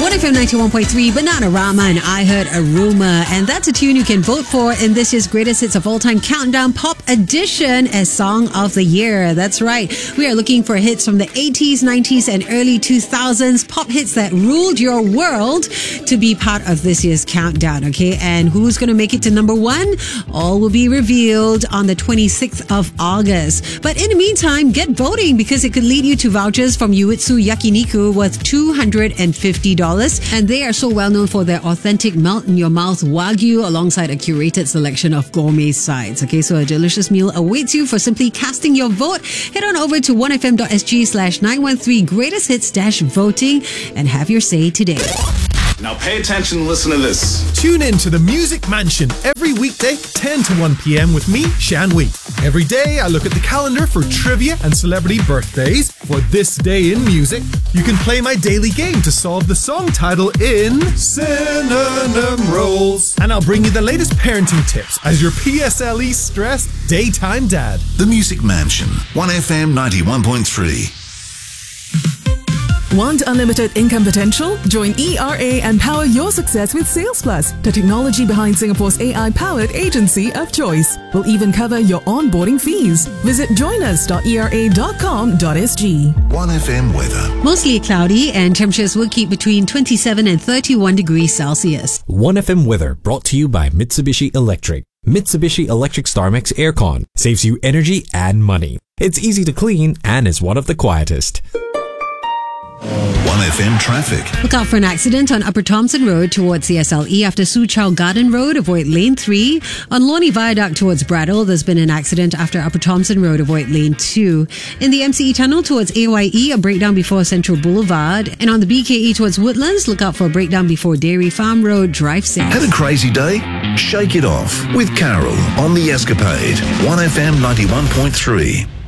1FM 91.3, Banana Rama and I Heard a Rumor. And that's a tune you can vote for in this year's Greatest Hits of All Time Countdown Pop Edition as Song of the Year. That's right. We are looking for hits from the 80s, 90s, and early 2000s, pop hits that ruled your world, to be part of this year's countdown, okay? And who's going to make it to number one? All will be revealed on the 26th of August. But in the meantime, get voting because it could lead you to vouchers from Yuitsu Yakiniku worth $250. And they are so well known for their authentic melt-in-your-mouth Wagyu alongside a curated selection of gourmet sides. Okay, so a delicious meal awaits you for simply casting your vote. Head on over to 1fm.sg/913 Greatest Hits-voting and have your say today. Now pay attention and listen to this. Tune in to the Music Mansion every weekday, 10 to 1 p.m. with me, Shan Wee. Every day, I look at the calendar for trivia and celebrity birthdays. For this day in music, you can play my daily game to solve the song title in Synonym Rolls. And I'll bring you the latest parenting tips as your PSLE stressed daytime dad. The Music Mansion, 1FM 91.3. Want unlimited income potential? Join ERA and power your success with Sales Plus, the technology behind Singapore's AI-powered agency of choice. We'll even cover your onboarding fees. Visit joinus.era.com.sg. 1FM weather. Mostly cloudy and temperatures will keep between 27 and 31 degrees Celsius. 1FM weather brought to you by Mitsubishi Electric. Mitsubishi Electric StarMax Aircon saves you energy and money. It's easy to clean and is one of the quietest. 1FM traffic. Look out for an accident on Upper Thomson Road towards CSLE after Su Chow Garden Road. Avoid lane 3. On Lornie Viaduct towards Brattle, there's been an accident after Upper Thomson Road. Avoid lane 2. In the MCE tunnel towards AYE, a breakdown before Central Boulevard. And on the BKE towards Woodlands, look out for a breakdown before Dairy Farm Road. Drive safe. Had a crazy day? Shake it off with Carol on The Escapade. 1FM 91.3.